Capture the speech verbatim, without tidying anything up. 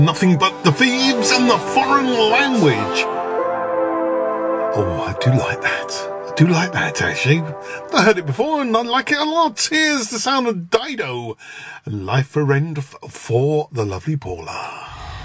Nothing but the thieves and the foreign language. Oh, I do like that. I do like that, actually. I heard it before and I like it a lot. Here's the sound of Dido. Life for Rent for the lovely Paula.